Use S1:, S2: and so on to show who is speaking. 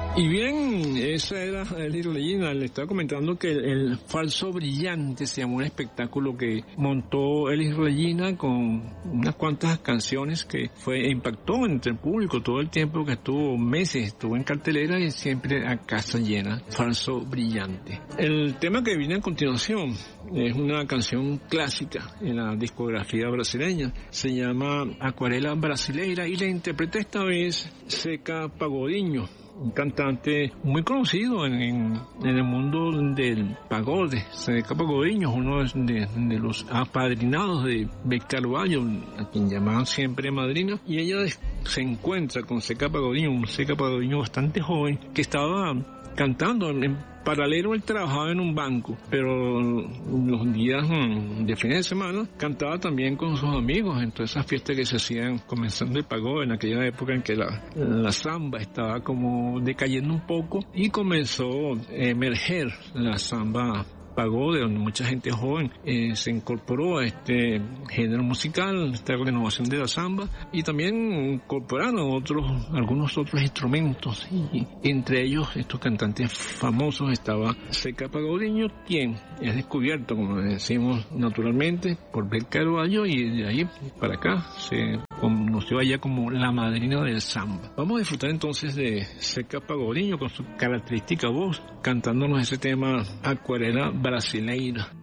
S1: Y bien, esa era Elis Regina. Le estaba comentando que el Falso Brillante se llamó un espectáculo que montó Elis Regina con unas cuantas canciones que impactó entre el público todo el tiempo que estuvo, meses, estuvo en cartelera y siempre a casa llena. Falso Brillante. El tema que viene a continuación es una canción clásica en la discografía brasileña. Se llama Acuarela Brasileira y la interpreta esta vez Zeca Pagodinho, un cantante muy conocido en el mundo del pagode. Zeca Pagodinho es uno de los apadrinados de Beth Carvalho, a quien llamaban siempre madrina, y ella se encuentra con Zeca Pagodinho, un Zeca Pagodinho bastante joven, que estaba cantando. En paralelo él trabajaba en un banco, pero los días de fin de semana cantaba también con sus amigos en todas esas fiestas que se hacían comenzando el pagode, en aquella época en que la samba estaba como decayendo un poco y comenzó a emerger la samba pagode, donde mucha gente joven se incorporó a este género musical, esta renovación de la samba, y también incorporaron algunos otros instrumentos, y entre ellos estos cantantes famosos estaba Zeca Pagodinho, quien es descubierto, como decimos naturalmente, por Beth Carvalho, y de ahí para acá se conoció allá como la madrina del samba. Vamos a disfrutar entonces de Zeca Pagodinho con su característica voz, cantándonos ese tema Acuarela Brasileira.